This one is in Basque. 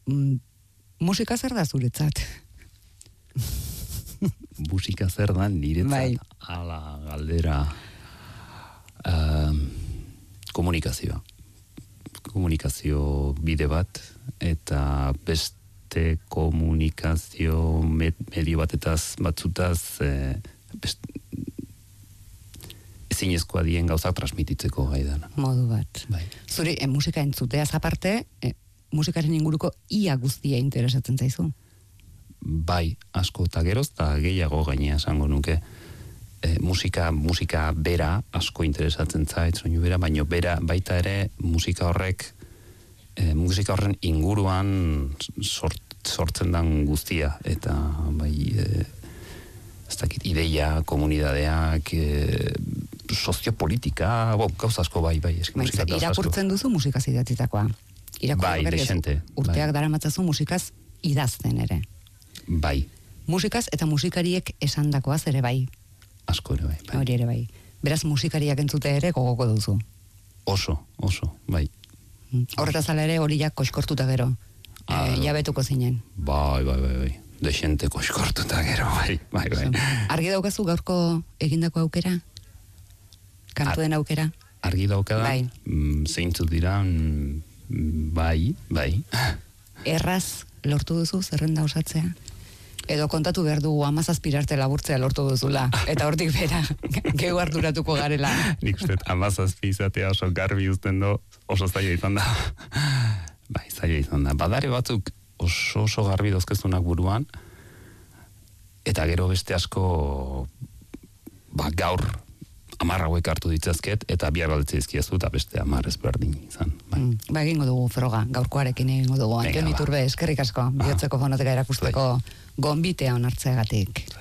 musika zer da zuretzat? Musika zer da niretzat? Bai. Ala, galdera... komunikazio bide bat, eta beste komunikazio medio batzutaz ezinezkoa dien gauzak transmititzeko gai dana. Modu bat. Bai. Zuri, musika entzuteaz aparte, musikaren inguruko ia guztia interesatzen zaizu? Bai, asko eta geroz, eta gehiago gainea esango nuke. Musika bera asko interesatzen zait, soinu bera, baino bera baita ere musika horren inguruan sortzen dan guztia, eta bai, ez dakit, ideia, komunidadeak, soziopolitika, gauza asko bai. Irakurtzen duzu musikaz idatzitakoa? Bai, desente. Urteak daramatzazu musikaz idazten ere? Bai. Musikaz eta musikariek esandakoaz ere bai? Asko ere bai. Hori ere bai. Beraz musikariak entzute ere gogoko duzu? Oso, bai. Horretaz ala ere horiak koiskortuta gero? Jabetuko zinen? Bai. Desente koiskortuta gero, bai. Argi daukazu gaurko egindako aukera? Kantuen aukera? Argi daukadan? Bai. Zeintzu dira, bai. Erraz lortu duzu zerrenda osatzea? Edo kontatu behar dugu 17 arte laburtzea lortu duzula, eta hortik bera, gehu arduratuko garela. Nik uste, 17 izatea oso garbi uzten do, oso zaila izan da. Bai, zaila izan da. Badare batzuk oso garbi dozkezunak buruan, eta gero beste asko, gaur 10 hauek hartu ditzazket, eta bihar galtze izkiazu, eta beste 10 ezberdin izan. Egingo dugu froga, gaurkoarekin egingo dugu. Antoni Iturbe, eskerrik asko, bihotzeko fonoteka erakusteko gonbitea onartzeagatik.